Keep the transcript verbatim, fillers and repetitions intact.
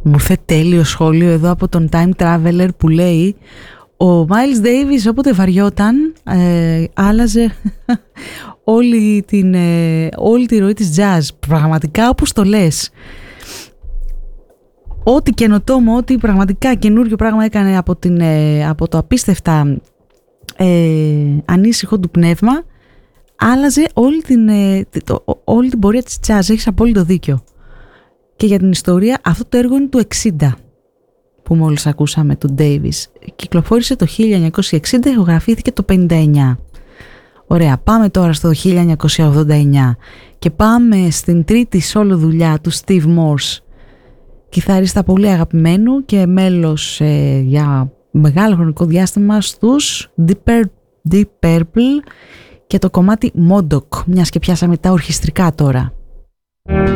Μου ήρθε τέλειο σχόλιο εδώ από τον Time Traveler που λέει: ο Miles Davis όποτε βαριόταν ε, άλλαζε όλη, την, ε, όλη τη ροή της jazz. Πραγματικά όπως το λες. Ό,τι καινοτόμο, ό,τι πραγματικά καινούριο πράγμα έκανε από, την, ε, από το απίστευτα ε, ανήσυχο του πνεύμα, άλλαζε όλη την, ε, το, όλη την πορεία της jazz. Έχεις απόλυτο δίκιο. Και για την ιστορία, αυτό το έργο είναι του εξήντα που μόλις ακούσαμε, του Davis. Κυκλοφόρησε το χίλια εννιακόσια εξήντα, ηχογραφήθηκε το πενήντα εννιά. Ωραία, πάμε τώρα στο χίλια εννιακόσια ογδόντα εννιά και πάμε στην τρίτη solo δουλειά του Steve Morse, κιθαρίστα πολύ αγαπημένου και μέλος ε, για μεγάλο χρονικό διάστημα στους Deep, Deep Purple, και το κομμάτι Modoc, μιας και πιάσαμε τα ορχιστρικά τώρα.